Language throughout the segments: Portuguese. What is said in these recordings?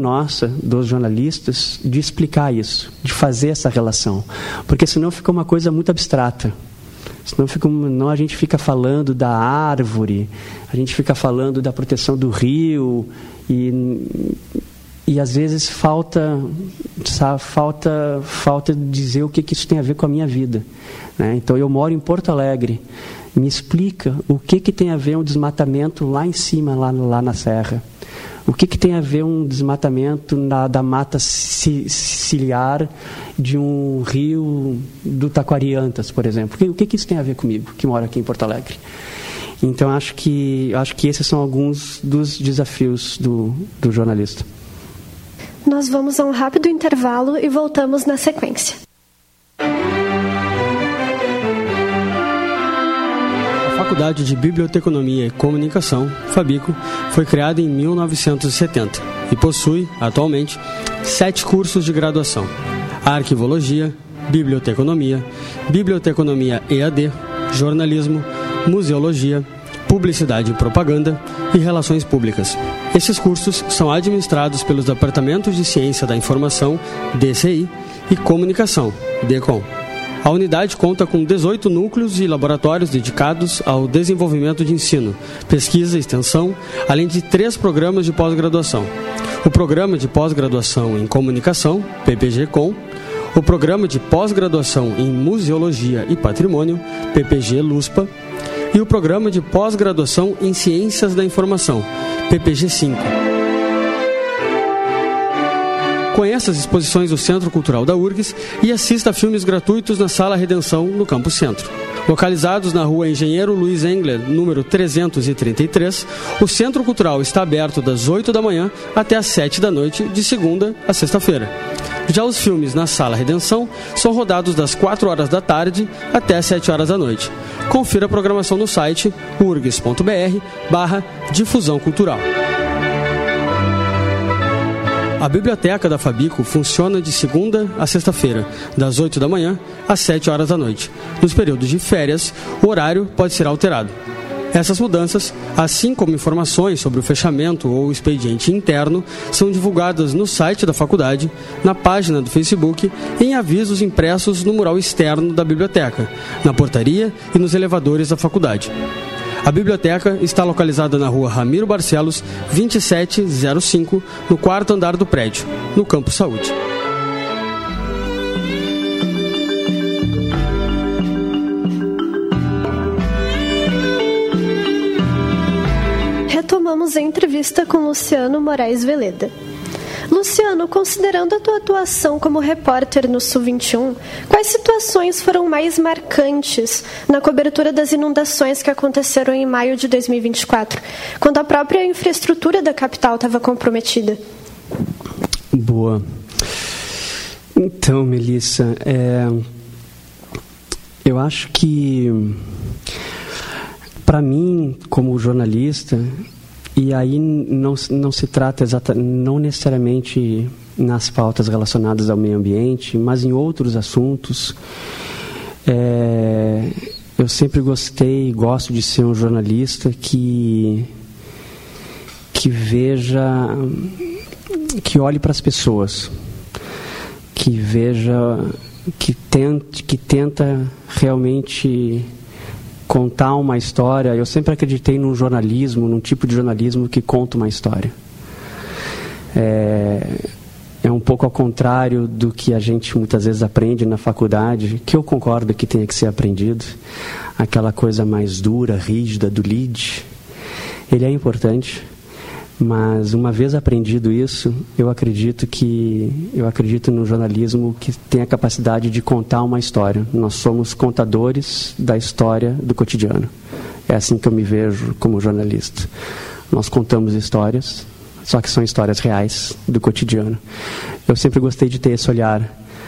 nossa, dos jornalistas, de explicar isso, de fazer essa relação, porque senão fica uma coisa muito abstrata. Senão a gente fica falando da árvore, a gente fica falando da proteção do rio e às vezes falta dizer o que isso tem a ver com a minha vida, né? Então eu moro em Porto Alegre, me explica o que tem a ver um desmatamento lá em cima, lá na serra. O que tem a ver um desmatamento da mata ciliar de um rio do Taquariantas, por exemplo? O que isso tem a ver comigo, que moro aqui em Porto Alegre? Então, acho que esses são alguns dos desafios do jornalista. Nós vamos a um rápido intervalo e voltamos na sequência. A Faculdade de Biblioteconomia e Comunicação, Fabico, foi criada em 1970 e possui, atualmente, 7 cursos de graduação: Arquivologia, Biblioteconomia, Biblioteconomia EAD, Jornalismo, Museologia, Publicidade e Propaganda e Relações Públicas. Esses cursos são administrados pelos Departamentos de Ciência da Informação, DCI, e Comunicação, DECOM. A unidade conta com 18 núcleos e laboratórios dedicados ao desenvolvimento de ensino, pesquisa e extensão, além de 3 programas de pós-graduação. O Programa de Pós-Graduação em Comunicação, PPG-Com, o Programa de Pós-Graduação em Museologia e Patrimônio, PPG-LUSPA, e o Programa de Pós-Graduação em Ciências da Informação, PPG-5. Conheça as exposições do Centro Cultural da URGS e assista a filmes gratuitos na Sala Redenção, no Campus Centro. Localizados na Rua Engenheiro Luiz Engler, número 333, o Centro Cultural está aberto das 8 da manhã até as 7 da noite, de segunda a sexta-feira. Já os filmes na Sala Redenção são rodados das 4 horas da tarde até as 7 horas da noite. Confira a programação no site urgs.br/difusão cultural. A biblioteca da Fabico funciona de segunda a sexta-feira, das 8 da manhã às 7 horas da noite. Nos períodos de férias, o horário pode ser alterado. Essas mudanças, assim como informações sobre o fechamento ou expediente interno, são divulgadas no site da faculdade, na página do Facebook e em avisos impressos no mural externo da biblioteca, na portaria e nos elevadores da faculdade. A biblioteca está localizada na Rua Ramiro Barcelos, 2705, no 4º andar do prédio, no Campus Saúde. Retomamos a entrevista com Luciano Moraes Veleda. Luciano, considerando a tua atuação como repórter no Sul 21, quais situações foram mais marcantes na cobertura das inundações que aconteceram em maio de 2024, quando a própria infraestrutura da capital estava comprometida? Boa. Então, Melissa, eu acho que, para mim, como jornalista, e aí não se trata não necessariamente nas pautas relacionadas ao meio ambiente, mas em outros assuntos. Eu sempre gostei e gosto de ser um jornalista que veja, que olhe para as pessoas, que veja, que tenta realmente contar uma história. Eu sempre acreditei num tipo de jornalismo que conta uma história. É um pouco ao contrário do que a gente muitas vezes aprende na faculdade, que eu concordo que tenha que ser aprendido, aquela coisa mais dura, rígida do lead. Ele é importante, mas uma vez aprendido isso, eu acredito no jornalismo que tem a capacidade de contar uma história. Nós somos contadores da história do cotidiano. É assim que eu me vejo como jornalista. Nós contamos histórias, só que são histórias reais do cotidiano. Eu sempre gostei de ter esse olhar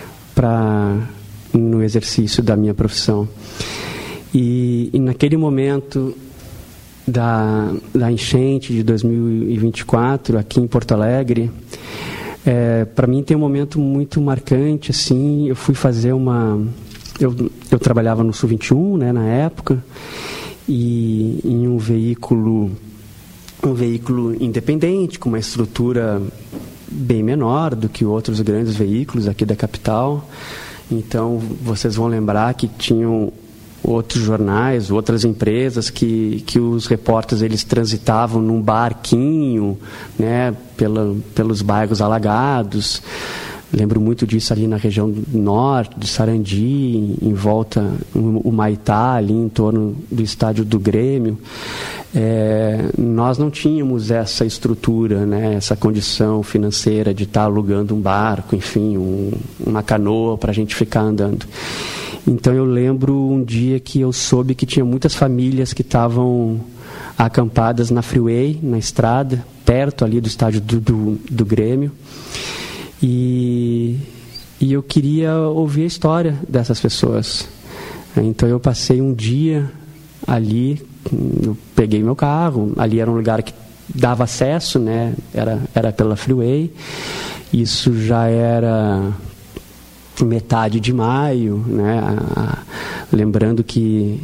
no exercício da minha profissão. E naquele momento da enchente de 2024 aqui em Porto Alegre, para mim tem um momento muito marcante. Assim, eu fui fazer eu trabalhava no Sul 21, né, na época, e em um veículo independente, com uma estrutura bem menor do que outros grandes veículos aqui da capital. Então, vocês vão lembrar que tinham outros jornais, outras empresas que os repórteres eles transitavam num barquinho, né, pelos bairros alagados. Lembro muito disso ali na região norte, de Sarandi, em volta, o Maitá, ali em torno do estádio do Grêmio. Nós não tínhamos essa estrutura, né, essa condição financeira de estar alugando um barco, enfim, uma canoa para a gente ficar andando. Então eu lembro um dia que eu soube que tinha muitas famílias que estavam acampadas na freeway, na estrada, perto ali do estádio do Grêmio. E eu queria ouvir a história dessas pessoas. Então eu passei um dia ali, eu peguei meu carro, ali era um lugar que dava acesso, né? Era pela freeway. Isso já era metade de maio, né? Lembrando que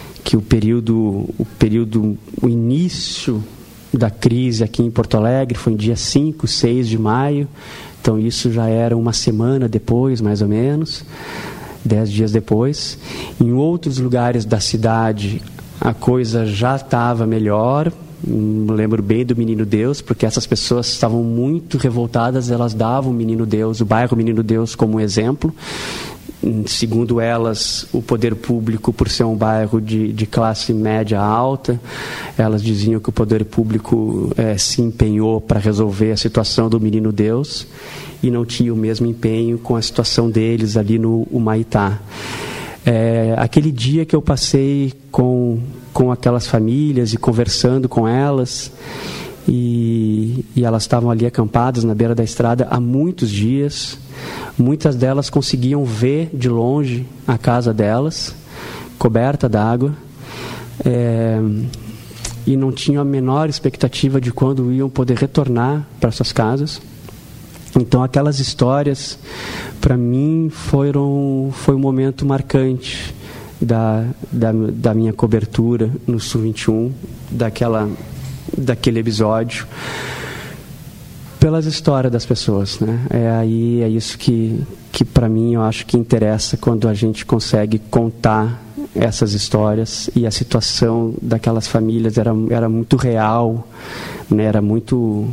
o início da crise aqui em Porto Alegre foi no dia 5, 6 de maio. Então, isso já era uma semana depois, mais ou menos, 10 dias depois. Em outros lugares da cidade, a coisa já estava melhor. Lembro bem do Menino Deus, porque essas pessoas estavam muito revoltadas, elas davam o Menino Deus, o bairro Menino Deus, como exemplo. Segundo elas, o poder público, por ser um bairro de classe média alta, elas diziam que o poder público se empenhou para resolver a situação do Menino Deus e não tinha o mesmo empenho com a situação deles ali no Humaitá. Aquele dia que eu passei com aquelas famílias e conversando com elas, e elas estavam ali acampadas na beira da estrada há muitos dias. Muitas delas conseguiam ver de longe a casa delas, coberta d'água, e não tinham a menor expectativa de quando iam poder retornar para suas casas. Então, aquelas histórias, para mim, foi um momento marcante da minha cobertura no Sul 21, daquele episódio, pelas histórias das pessoas, né? É isso que para mim eu acho que interessa, quando a gente consegue contar essas histórias, e a situação daquelas famílias era muito real, né? Era muito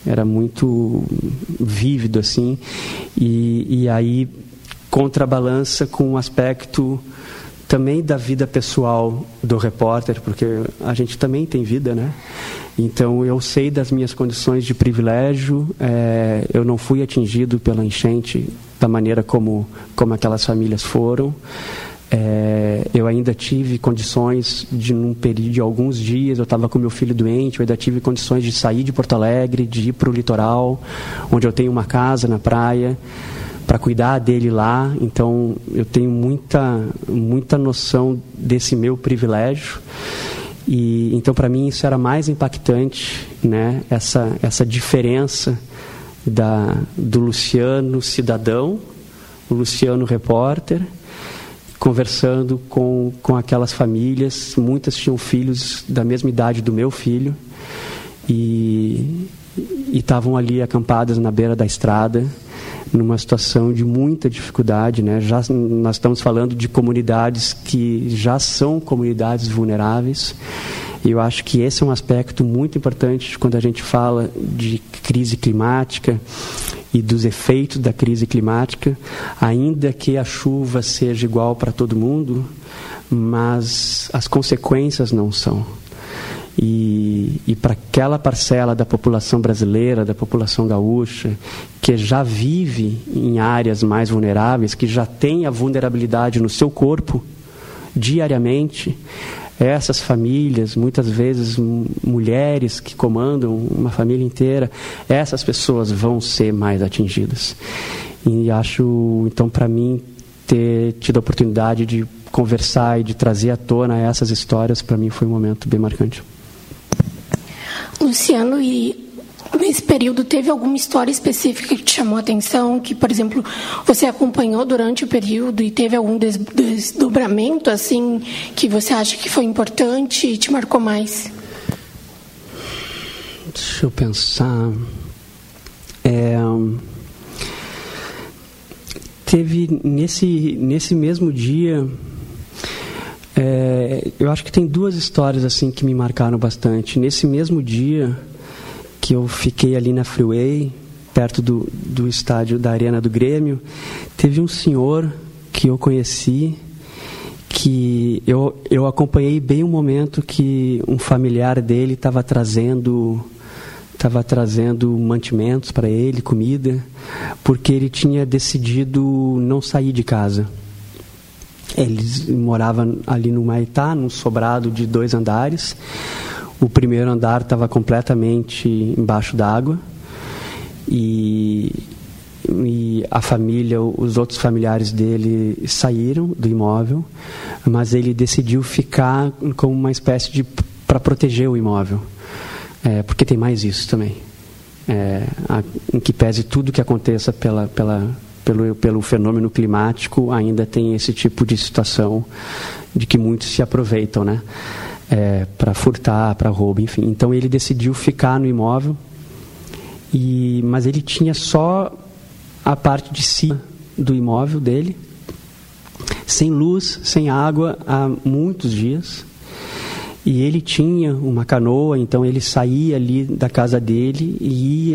vívido, assim, e aí contrabalança com um aspecto também da vida pessoal do repórter, porque a gente também tem vida, né? Então, eu sei das minhas condições de privilégio, eu não fui atingido pela enchente da maneira como aquelas famílias foram. Eu ainda tive condições num período de alguns dias, eu estava com meu filho doente, eu ainda tive condições de sair de Porto Alegre, de ir para o litoral, onde eu tenho uma casa na praia, para cuidar dele lá. Então, eu tenho muita noção desse meu privilégio. E então, para mim, isso era mais impactante, né? Essa diferença do Luciano cidadão, o Luciano repórter, conversando com aquelas famílias. Muitas tinham filhos da mesma idade do meu filho e estavam ali acampadas na beira da estrada, numa situação de muita dificuldade, né? Nós estamos falando de comunidades que já são comunidades vulneráveis, e eu acho que esse é um aspecto muito importante quando a gente fala de crise climática e dos efeitos da crise climática, ainda que a chuva seja igual para todo mundo, mas as consequências não são. E para aquela parcela da população brasileira, da população gaúcha, que já vive em áreas mais vulneráveis, que já tem a vulnerabilidade no seu corpo diariamente, essas famílias, muitas vezes mulheres que comandam uma família inteira, essas pessoas vão ser mais atingidas. E acho, então, para mim, ter tido a oportunidade de conversar e de trazer à tona essas histórias, para mim foi um momento bem marcante. Luciano, e nesse período teve alguma história específica que te chamou a atenção, que, por exemplo, você acompanhou durante o período e teve algum desdobramento, assim, que você acha que foi importante e te marcou mais? Deixa eu pensar. Teve nesse mesmo dia, eu acho que tem duas histórias assim que me marcaram bastante. Nesse mesmo dia que eu fiquei ali na Freeway, perto do estádio da Arena do Grêmio, teve um senhor que eu conheci, que eu acompanhei bem o momento que um familiar dele estava trazendo mantimentos para ele, comida, porque ele tinha decidido não sair de casa. Ele morava ali no Maitá, num sobrado de 2 andares. O primeiro andar estava completamente embaixo d'água e a família, os outros familiares dele saíram do imóvel, mas ele decidiu ficar como uma espécie para proteger o imóvel. Porque tem mais isso também. Em que pese tudo que aconteça pelo fenômeno climático, ainda tem esse tipo de situação de que muitos se aproveitam, né? Para furtar, para roubo, enfim. Então ele decidiu ficar no imóvel, mas ele tinha só a parte de cima do imóvel dele, sem luz, sem água, há muitos dias. E ele tinha uma canoa, então ele saía ali da casa dele e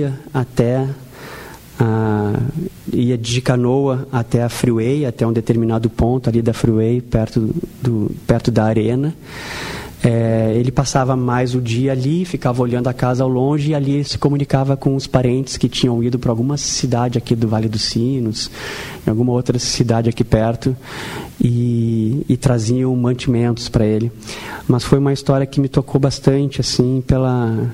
ia de canoa até a Freeway, até um determinado ponto ali da Freeway, perto da arena. Ele passava mais o dia ali, ficava olhando a casa ao longe, e ali ele se comunicava com os parentes que tinham ido para alguma cidade aqui do Vale dos Sinos, em alguma outra cidade aqui perto, e traziam mantimentos para ele. Mas foi uma história que me tocou bastante, assim, pela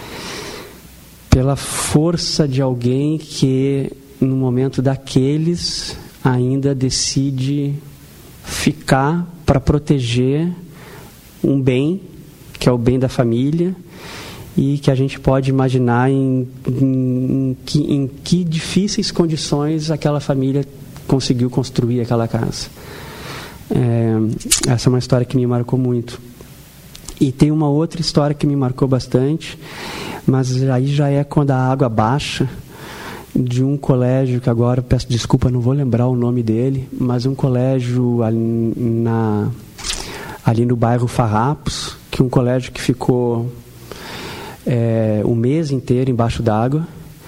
força de alguém que, no momento daqueles, ainda decide ficar para proteger um bem, que é o bem da família, e que a gente pode imaginar em que difíceis condições aquela família conseguiu construir aquela casa. Essa é uma história que me marcou muito. E tem uma outra história que me marcou bastante, mas aí já é quando a água baixa, de um colégio, que agora peço desculpa, não vou lembrar o nome dele, mas um colégio ali no bairro Farrapos, que é um colégio que ficou um mês inteiro embaixo d'água,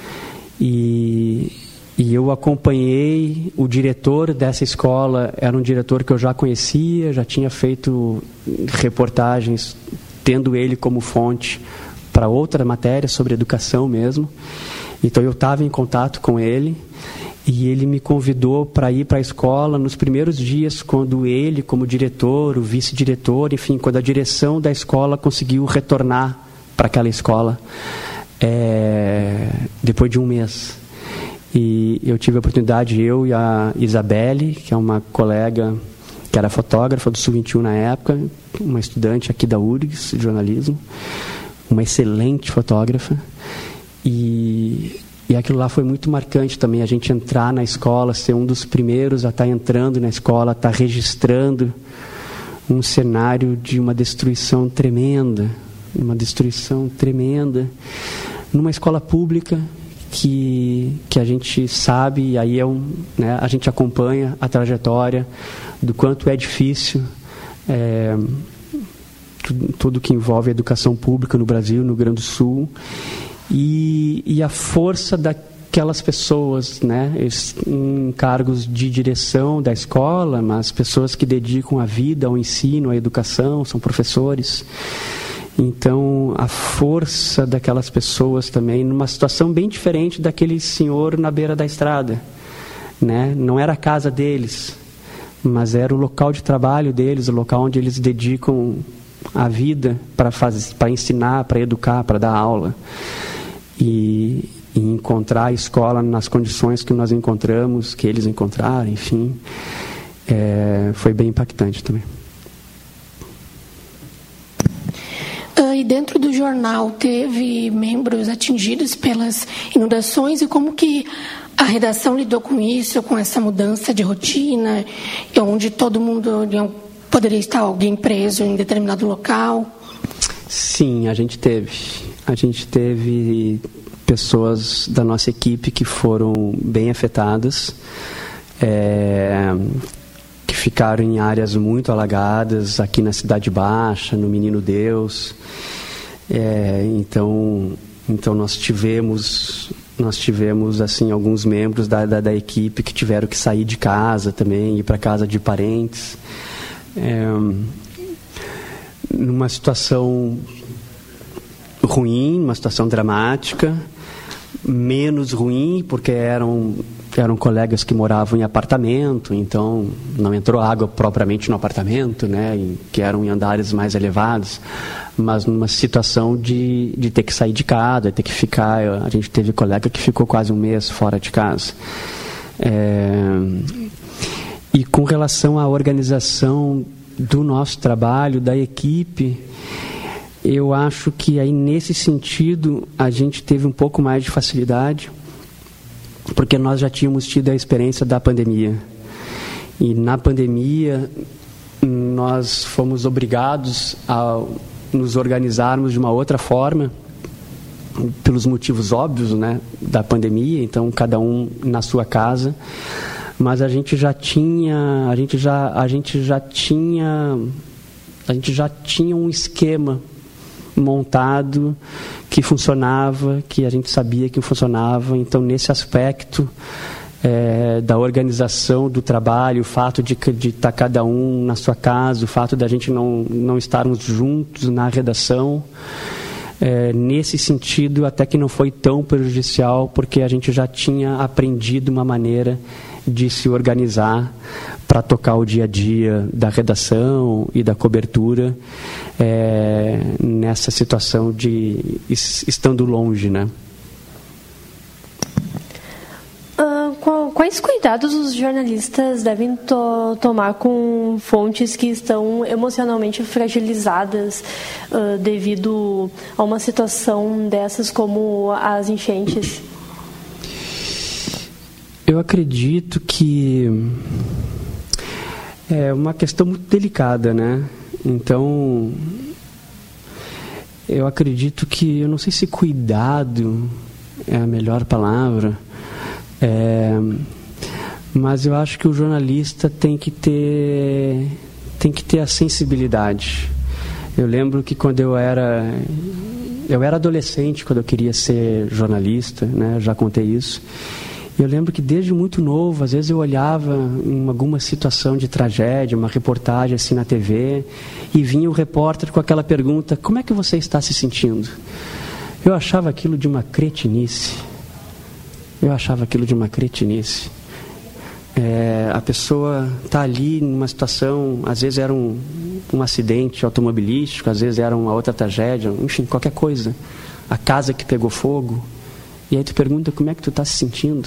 e eu acompanhei o diretor dessa escola. Era um diretor que eu já conhecia, já tinha feito reportagens, tendo ele como fonte para outra matéria sobre educação mesmo. Então eu estava em contato com ele, e ele me convidou para ir para a escola nos primeiros dias, quando ele, como diretor, o vice-diretor, enfim, quando a direção da escola conseguiu retornar para aquela escola, depois de um mês. E eu tive a oportunidade, eu e a Isabelle, que é uma colega que era fotógrafa do Sul-21 na época, uma estudante aqui da URGS, de jornalismo, uma excelente fotógrafa, e aquilo lá foi muito marcante também, a gente entrar na escola, ser um dos primeiros a estar entrando na escola, estar registrando um cenário de uma destruição tremenda, numa escola pública que a gente sabe, e aí a gente acompanha a trajetória do quanto é difícil tudo que envolve a educação pública no Brasil, no Rio Grande do Sul, e a força daquelas pessoas, né, em cargos de direção da escola, mas pessoas que dedicam a vida ao ensino, à educação, são professores. Então, a força daquelas pessoas também, numa situação bem diferente daquele senhor na beira da estrada, né? Não era a casa deles, mas era o local de trabalho deles, o local onde eles dedicam a vida para ensinar, para educar, para dar aula. E encontrar a escola nas condições que nós encontramos, que eles encontraram, enfim, foi bem impactante também. E dentro do jornal teve membros atingidos pelas inundações, e como que a redação lidou com isso, com essa mudança de rotina, onde todo mundo poderia estar alguém preso em determinado local? Sim, a gente teve pessoas da nossa equipe que foram bem afetadas, que ficaram em áreas muito alagadas, aqui na Cidade Baixa, no Menino Deus. Então nós tivemos assim alguns membros da equipe que tiveram que sair de casa também, ir para casa de parentes, numa situação ruim, uma situação dramática, menos ruim porque eram colegas que moravam em apartamento, então não entrou água propriamente no apartamento, né, que eram em andares mais elevados, mas numa situação de ter que sair de casa, ter que ficar. A gente teve colega que ficou quase um mês fora de casa. E com relação à organização do nosso trabalho, da equipe, eu acho que aí nesse sentido a gente teve um pouco mais de facilidade, porque nós já tínhamos tido a experiência da pandemia. E na pandemia nós fomos obrigados a nos organizarmos de uma outra forma, pelos motivos óbvios, né, da pandemia, então cada um na sua casa, mas a gente já tinha um esquema montado que funcionava, que a gente sabia que funcionava. Então, nesse aspecto da organização do trabalho, o fato de estar cada um na sua casa, o fato de a gente não estarmos juntos na redação, nesse sentido até que não foi tão prejudicial, porque a gente já tinha aprendido uma maneira de se organizar para tocar o dia a dia da redação e da cobertura, nessa situação de estando longe, né? Quais cuidados os jornalistas devem tomar com fontes que estão emocionalmente fragilizadas devido a uma situação dessas como as enchentes? Eu acredito que é uma questão muito delicada, né? Então, eu acredito que, eu não sei se cuidado é a melhor palavra, mas eu acho que o jornalista tem que ter a sensibilidade. Eu lembro que quando eu era adolescente, quando eu queria ser jornalista, né? Já contei isso. Eu lembro que desde muito novo, às vezes eu olhava em alguma situação de tragédia, uma reportagem assim na TV, e vinha o repórter com aquela pergunta: como é que você está se sentindo? Eu achava aquilo de uma cretinice. A pessoa está ali numa situação, às vezes era um acidente automobilístico, às vezes era uma outra tragédia, enfim, qualquer coisa. A casa que pegou fogo. E aí tu pergunta como é que tu está se sentindo.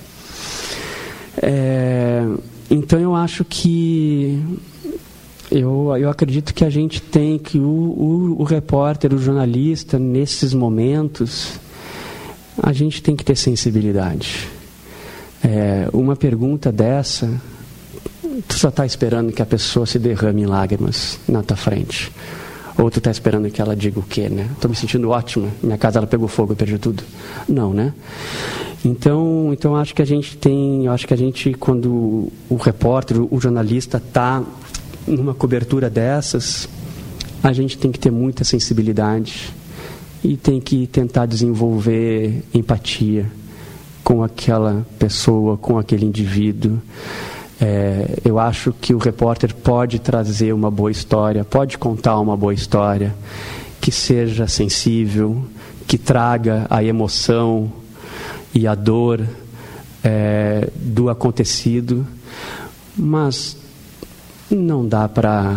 Então eu acho que eu acredito que a gente tem que o repórter, o jornalista, nesses momentos, a gente tem que ter sensibilidade. Uma pergunta dessa, tu só está esperando que a pessoa se derrame em lágrimas na tua frente. Ou tu está esperando que ela diga o quê, né? Estou me sentindo ótima, minha casa ela pegou fogo, eu perdi tudo. Não, né? Então acho que a gente quando o repórter, o jornalista está numa cobertura dessas, a gente tem que ter muita sensibilidade e tem que tentar desenvolver empatia com aquela pessoa, com aquele indivíduo. Eu acho que o repórter pode trazer uma boa história, pode contar uma boa história, que seja sensível, que traga a emoção e a dor do acontecido, mas não dá para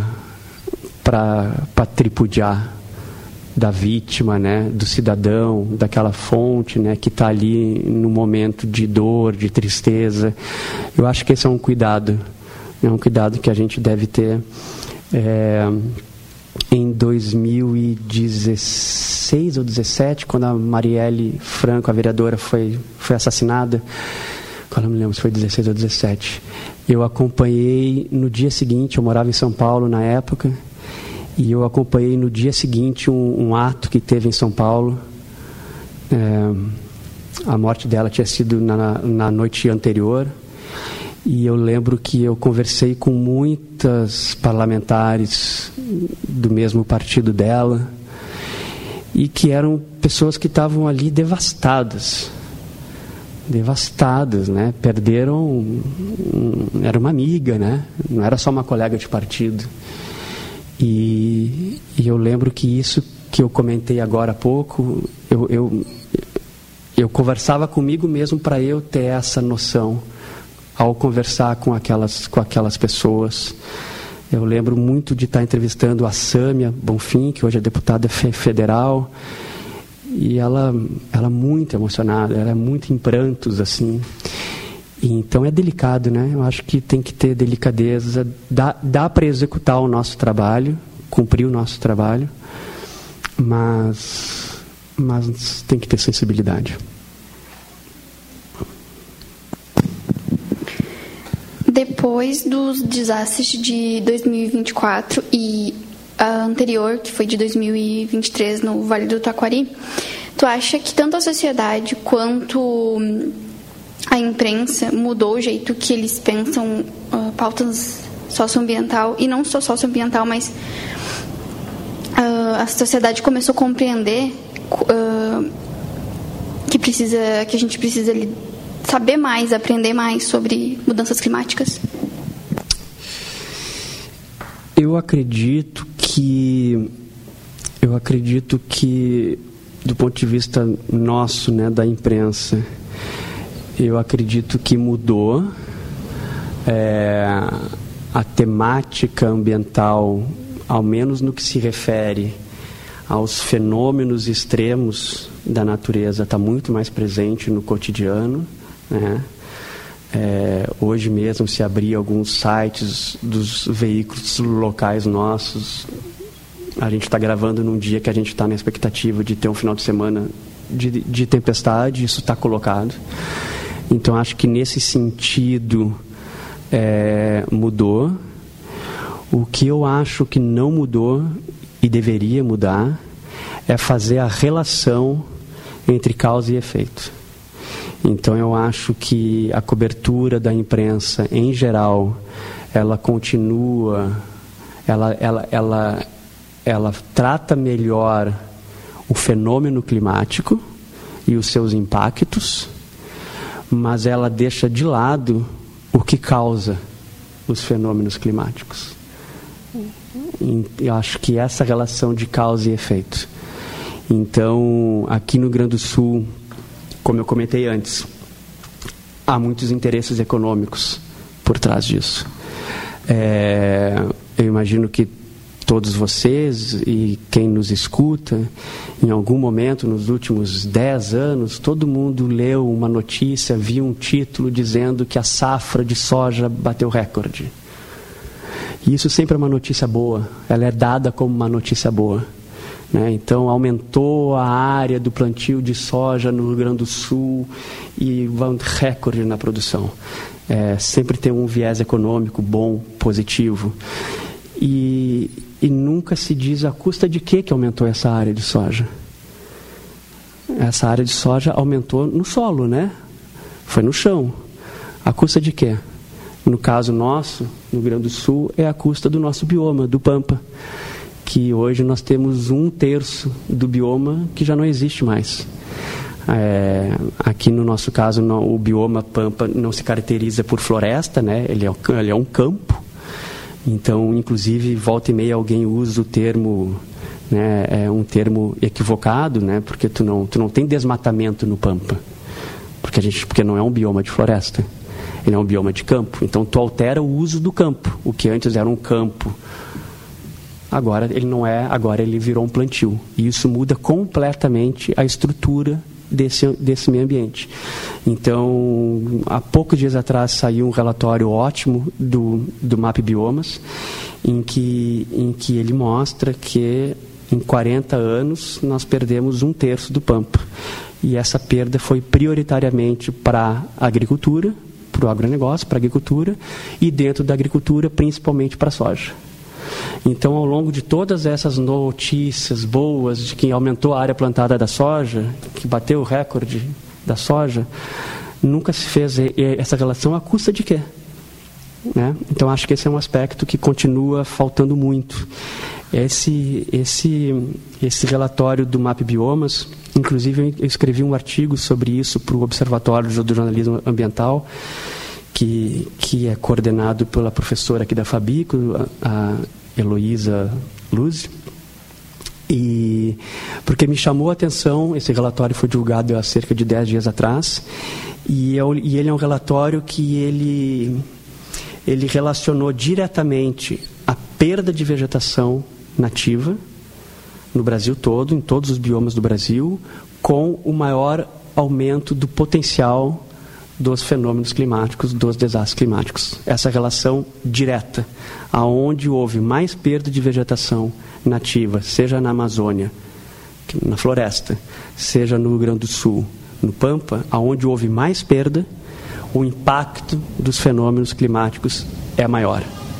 tripudiar da vítima, né, do cidadão, daquela fonte, né, que está ali no momento de dor, de tristeza. Eu acho que esse é um cuidado que a gente deve ter. Em 2016 ou 2017, quando a Marielle Franco, a vereadora, foi assassinada, agora não me lembro se foi 16 ou 17, eu acompanhei no dia seguinte, eu morava em São Paulo na época, e eu acompanhei no dia seguinte um ato que teve em São Paulo, A morte dela tinha sido na noite anterior. E eu lembro que eu conversei com muitas parlamentares do mesmo partido dela e que eram pessoas que estavam ali devastadas, né? Perderam, era uma amiga, né? Não era só uma colega de partido. E eu lembro que isso que eu comentei agora há pouco, eu conversava comigo mesmo para eu ter essa noção ao conversar com aquelas pessoas. Eu lembro muito de estar entrevistando a Sâmia Bonfim, que hoje é deputada federal, e ela muito emocionada, ela é muito em prantos, assim. E então é delicado, né? Eu acho que tem que ter delicadeza, dá para executar o nosso trabalho, cumprir o nosso trabalho, mas tem que ter sensibilidade. Depois dos desastres de 2024 e a anterior, que foi de 2023 no Vale do Taquari, tu acha que tanto a sociedade quanto a imprensa mudou o jeito que eles pensam pautas socioambiental, e não só socioambiental, mas a sociedade começou a compreender que a gente precisa saber mais, aprender mais sobre mudanças climáticas? Eu acredito que do ponto de vista nosso, né, da imprensa, eu acredito que mudou a temática ambiental, ao menos no que se refere aos fenômenos extremos da natureza, está muito mais presente no cotidiano, né? Hoje mesmo, se abrir alguns sites dos veículos locais nossos, a gente está gravando num dia que a gente está na expectativa de ter um final de semana de tempestade, isso está colocado. Então acho que nesse sentido mudou. O que eu acho que não mudou e deveria mudar é fazer a relação entre causa e efeito. Então eu acho que a cobertura da imprensa em geral, ela continua, ela trata melhor o fenômeno climático e os seus impactos, mas ela deixa de lado o que causa os fenômenos climáticos. Eu acho que essa relação de causa e efeito. Então, aqui no Rio Grande do Sul, como eu comentei antes, há muitos interesses econômicos por trás disso. Eu imagino que todos vocês e quem nos escuta, em algum momento nos últimos 10 anos, todo mundo leu uma notícia, viu um título dizendo que a safra de soja bateu recorde. E isso sempre é uma notícia boa, ela é dada como uma notícia boa, né? Então, aumentou a área do plantio de soja no Rio Grande do Sul e um recorde na produção. Sempre tem um viés econômico bom, positivo. E nunca se diz a custa de que aumentou essa área de soja. Essa área de soja aumentou no solo, né? Foi no chão. A custa de quê? No caso nosso, no Rio Grande do Sul, é a custa do nosso bioma, do Pampa, que hoje nós temos 1/3 do bioma que já não existe mais. Aqui no nosso caso, o bioma Pampa não se caracteriza por floresta, né? Ele é um campo. Então, inclusive, volta e meia alguém usa o termo, né? É um termo equivocado, né? Porque tu não tem desmatamento no Pampa, porque não é um bioma de floresta. Ele é um bioma de campo. Então, tu altera o uso do campo. O que antes era um campo, agora ele não é, agora ele virou um plantio. E isso muda completamente a estrutura desse meio ambiente. Então, há poucos dias atrás saiu um relatório ótimo do MAP Biomas, em que ele mostra que em 40 anos nós perdemos 1/3 do Pampa. E essa perda foi prioritariamente para a agricultura, para o agronegócio, para a agricultura, e dentro da agricultura, principalmente para a soja. Então, ao longo de todas essas notícias boas de que aumentou a área plantada da soja, que bateu o recorde da soja, nunca se fez essa relação à custa de quê? Né? Então, acho que esse é um aspecto que continua faltando muito. Esse relatório do MAP Biomas, inclusive eu escrevi um artigo sobre isso para o Observatório do Jornalismo Ambiental, que é coordenado pela professora aqui da Fabico, a Heloísa Luz, e porque me chamou a atenção. Esse relatório foi divulgado há cerca de 10 dias atrás, e ele é um relatório que ele relacionou diretamente a perda de vegetação nativa no Brasil todo, em todos os biomas do Brasil, com o maior aumento do potencial dos fenômenos climáticos, dos desastres climáticos. Essa relação direta, aonde houve mais perda de vegetação nativa, seja na Amazônia, na floresta, seja no Rio Grande do Sul, no Pampa, aonde houve mais perda, o impacto dos fenômenos climáticos é maior.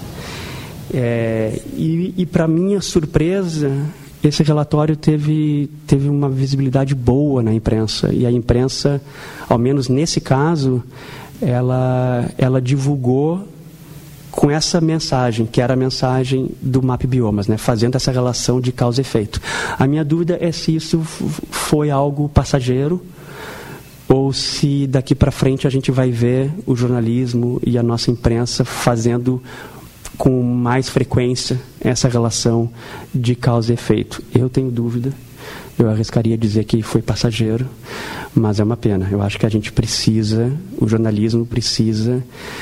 E para minha surpresa, esse relatório teve uma visibilidade boa na imprensa, e a imprensa, ao menos nesse caso, ela divulgou com essa mensagem, que era a mensagem do MAP Biomas, né, fazendo essa relação de causa e efeito. A minha dúvida é se isso foi algo passageiro, ou se daqui para frente a gente vai ver o jornalismo e a nossa imprensa fazendo com mais frequência essa relação de causa e efeito. Eu tenho dúvida, eu arriscaria dizer que foi passageiro, mas é uma pena. Eu acho que a gente precisa, o jornalismo precisa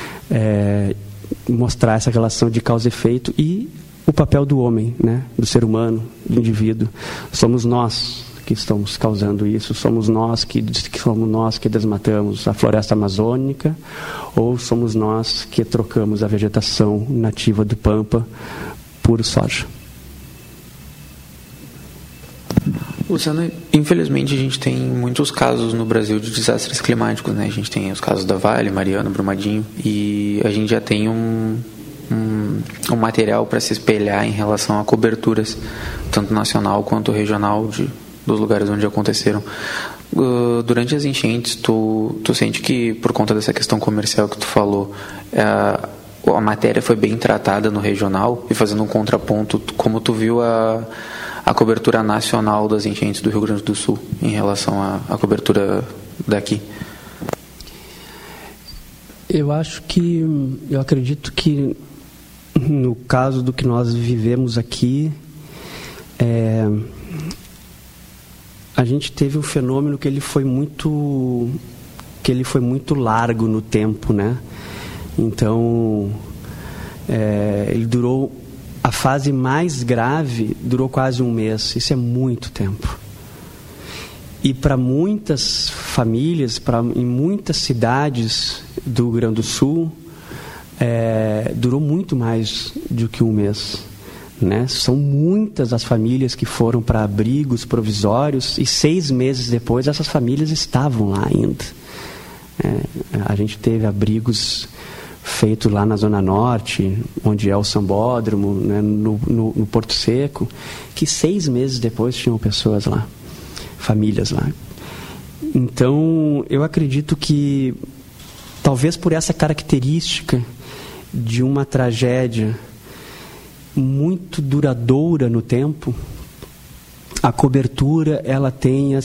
mostrar essa relação de causa e efeito e o papel do homem, né, do ser humano, do indivíduo. Somos nós que estamos causando isso, somos nós que desmatamos a floresta amazônica, ou somos nós que trocamos a vegetação nativa do Pampa por soja. Luciano, infelizmente a gente tem muitos casos no Brasil de desastres climáticos, né? A gente tem os casos da Vale, Mariana, Brumadinho, e a gente já tem um material para se espelhar em relação a coberturas, tanto nacional quanto regional, dos lugares onde aconteceram. Durante as enchentes, tu sente que, por conta dessa questão comercial que tu falou, a matéria foi bem tratada no regional, e fazendo um contraponto, como tu viu a cobertura nacional das enchentes do Rio Grande do Sul em relação à cobertura daqui? Eu acredito que no caso do que nós vivemos aqui, a gente teve um fenômeno que ele foi muito largo no tempo, né? Então, ele durou, a fase mais grave durou quase um mês. Isso é muito tempo. E para muitas famílias, em muitas cidades do Rio Grande do Sul, durou muito mais do que um mês. Né? São muitas as famílias que foram para abrigos provisórios e 6 meses depois essas famílias estavam lá ainda. A gente teve abrigos feitos lá na Zona Norte, onde é o Sambódromo, né, no Porto Seco, que 6 meses depois tinham pessoas lá, famílias lá. Então, eu acredito que, talvez por essa característica de uma tragédia muito duradoura no tempo, a cobertura ela tenha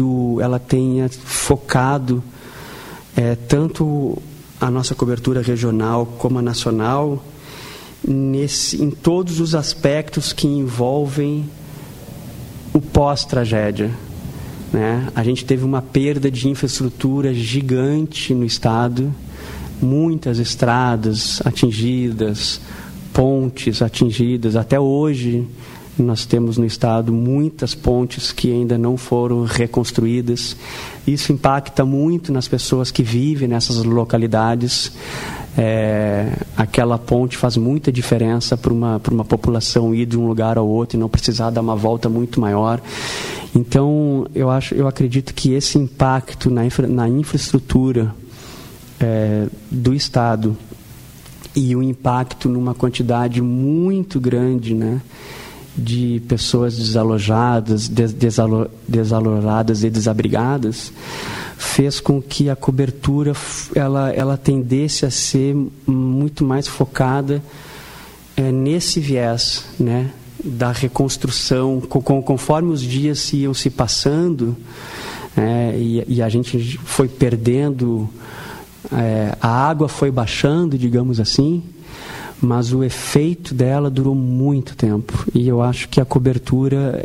focado tanto a nossa cobertura regional como a nacional em todos os aspectos que envolvem o pós-tragédia, né? A gente teve uma perda de infraestrutura gigante no estado, muitas estradas atingidas, pontes atingidas. Até hoje nós temos no estado muitas pontes que ainda não foram reconstruídas. Isso impacta muito nas pessoas que vivem nessas localidades. Aquela ponte faz muita diferença para uma população ir de um lugar ao outro e não precisar dar uma volta muito maior. Então, eu acredito que esse impacto na infraestrutura do estado e o impacto numa quantidade muito grande, né, de pessoas desalojadas, desalojadas e desabrigadas, fez com que a cobertura ela tendesse a ser muito mais focada nesse viés, né, da reconstrução, conforme os dias iam se passando, e a gente foi perdendo, a água foi baixando, digamos assim, mas o efeito dela durou muito tempo. E eu acho que a cobertura,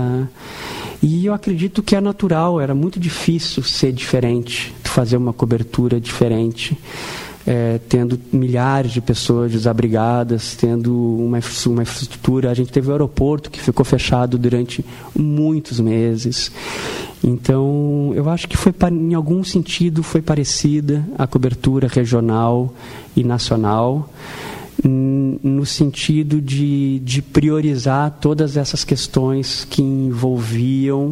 e eu acredito que é natural, era muito difícil ser diferente, fazer uma cobertura diferente, tendo milhares de pessoas desabrigadas, tendo uma infraestrutura. A gente teve o aeroporto que ficou fechado durante muitos meses. Então, eu acho que em algum sentido foi parecida a cobertura regional e nacional, no sentido de priorizar todas essas questões que envolviam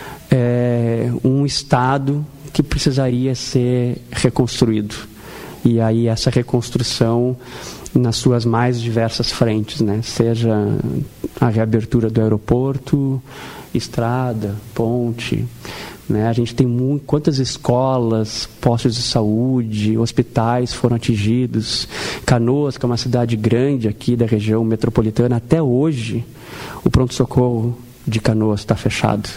um Estado que precisaria ser reconstruído. E aí essa reconstrução nas suas mais diversas frentes, né? Seja a reabertura do aeroporto, estrada, ponte, né? A gente tem quantas escolas, postos de saúde, hospitais foram atingidos. Canoas, que é uma cidade grande aqui da região metropolitana, até hoje o pronto-socorro de Canoas está fechado.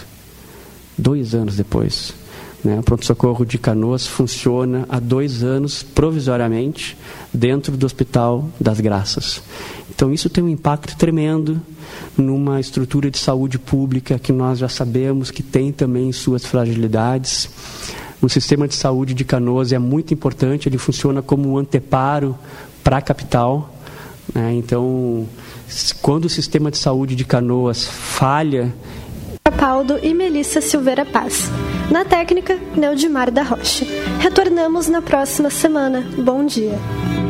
2 anos depois. O pronto-socorro de Canoas funciona há 2 anos, provisoriamente, dentro do Hospital das Graças. Então, isso tem um impacto tremendo numa estrutura de saúde pública que nós já sabemos que tem também suas fragilidades. O sistema de saúde de Canoas é muito importante, ele funciona como um anteparo para a capital. Então, quando o sistema de saúde de Canoas falha... Paulo e Melissa Silveira Paz. Na técnica, Neudimar da Rocha. Retornamos na próxima semana. Bom dia.